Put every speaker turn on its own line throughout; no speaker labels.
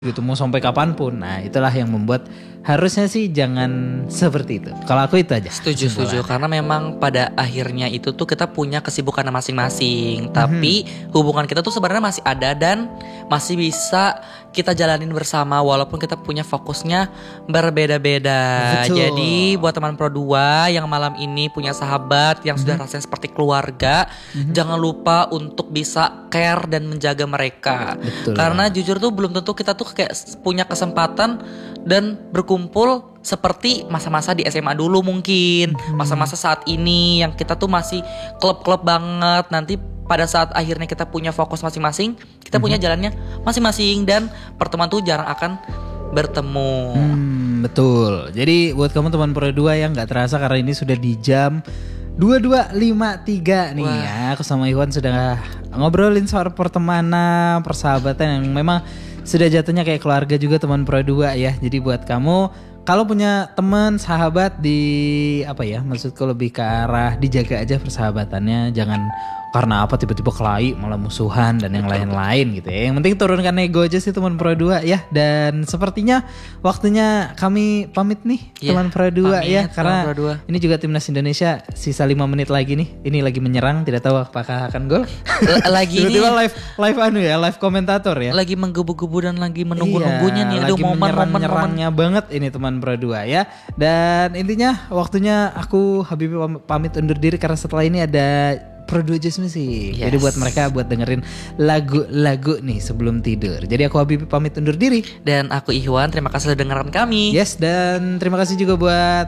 gitu, mau sampai kapanpun. Nah itulah yang membuat harusnya sih jangan seperti itu. Kalau aku itu aja.
Setuju. Karena memang pada akhirnya itu tuh kita punya kesibukan masing-masing. Tapi hubungan kita tuh sebenarnya masih ada dan masih bisa kita jalanin bersama walaupun kita punya fokusnya berbeda-beda.
Betul.
Jadi buat teman Pro 2 yang malam ini punya sahabat yang sudah rasanya seperti keluarga, jangan lupa untuk bisa care dan menjaga mereka.
Betul.
Karena jujur tuh belum tentu kita tuh kayak punya kesempatan dan berkumpul seperti masa-masa di SMA dulu mungkin. Masa-masa saat ini yang kita tuh masih klub-klub banget. Nanti pada saat akhirnya kita punya fokus masing-masing, kita punya jalannya masing-masing dan pertemuan tuh jarang akan bertemu.
Betul. Jadi buat kamu teman Pro 2 yang gak terasa karena ini sudah di jam 22.53 nih.
Wah.
Ya, aku sama Iwan sudah ngobrolin soal pertemanan, persahabatan yang memang sudah jatuhnya kayak keluarga juga teman Pro 2 ya. Jadi buat kamu kalau punya teman sahabat di apa ya, maksudku lebih ke arah dijaga aja persahabatannya, jangan karena apa tiba-tiba kelahi malah musuhan dan yang lain-lain gitu ya. Yang penting turunkan ego aja sih teman Pro 2 ya. Dan sepertinya waktunya kami pamit nih teman Pro 2 ya, karena
Pro 2.
ini juga timnas Indonesia sisa 5 menit lagi nih. Ini lagi menyerang, tidak tahu apakah akan gol.
Lagi ini
tiba-tiba live komentator ya.
lagi menggebu-gebu dan lagi menunggu-nunggunya nih.
Lagi
Aduh, momen-momen
menyerangnya banget ini teman Pro 2 ya. Dan intinya waktunya aku Habibie pamit undur diri karena setelah ini ada Pro 2 Just Music.
Yes.
Jadi buat mereka buat dengerin lagu-lagu nih sebelum tidur. Jadi aku Habibie pamit undur diri.
Dan aku Ihwan, terima kasih sudah dengarkan kami.
Yes, dan terima kasih juga buat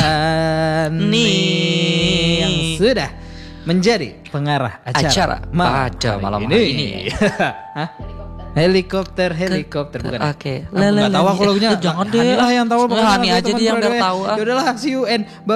Hani yang sudah menjadi pengarah acara
pada malam hari ini.
Hah? Helikopter bukan.
Oke.
Aku nggak tahu aku lagunya.
Jangan deh.
Hani lah yang tahu.
Hani aja dia yang biar tahu.
Ya udahlah, see you and bye.